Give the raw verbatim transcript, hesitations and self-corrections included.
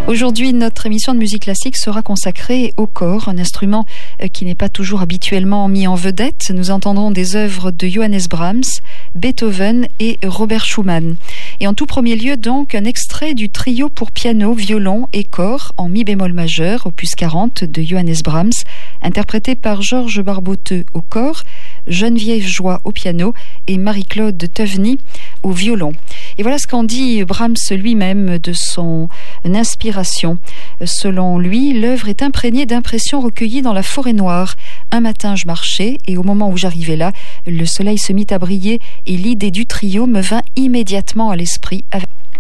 Aujourd'hui, notre émission de musique classique sera consacrée au cor, un instrument qui n'est pas toujours habituellement mis en vedette. Nous entendrons des œuvres de Johannes Brahms, Beethoven et Robert Schumann. Et en tout premier lieu, donc, un extrait du trio pour piano, violon et cor en mi bémol majeur, opus quarante de Johannes Brahms, interprété par Georges Barboteux au cor, Geneviève Joie au piano et Marie-Claude Teveny au violon. Et voilà ce qu'en dit Brahms lui-même de son inspiration. Selon lui, l'œuvre est imprégnée d'impressions recueillies dans la forêt noire. Un matin, je marchais et au moment où j'arrivais là, le soleil se mit à briller et l'idée du trio me vint immédiatement à l'esprit avec